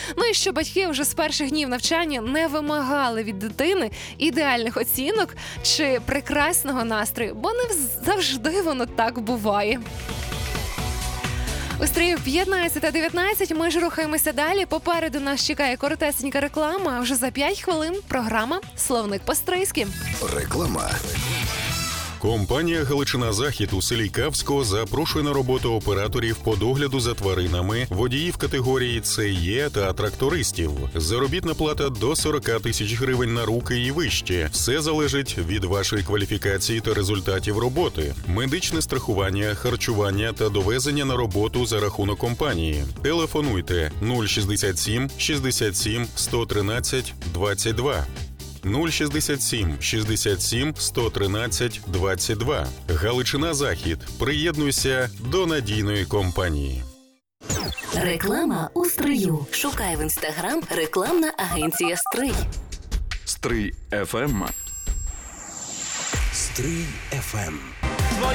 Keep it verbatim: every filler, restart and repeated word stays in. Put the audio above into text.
Ну і що батьки вже з перших днів навчання не вимагали від дитини ідеальних оцінок чи прекрасного настрою, бо не завжди воно так буває. У стрію п'ятнадцята дев'ятнадцять ми ж рухаємося далі. Попереду нас чекає коротесенька реклама, а вже за п'ять хвилин програма «Словник по-стрийськи». Реклама. Компанія «Галичина Захід» у селі Кавського запрошує на роботу операторів по догляду за тваринами, водіїв категорії Це Є та трактористів. Заробітна плата до сорок тисяч гривень на руки і вище. Все залежить від вашої кваліфікації та результатів роботи. Медичне страхування, харчування та довезення на роботу за рахунок компанії. Телефонуйте нуль шістдесят сім шістдесят сім сто тринадцять двадцять два. нуль шістдесят сім шістдесят сім сто тринадцять двадцять два. Галичина Захід. Приєднуйся до надійної компанії. Реклама у стрию. Шукай в інстаграм рекламна агенція «Стрий». Стрий еф ем. Стрий еф ем.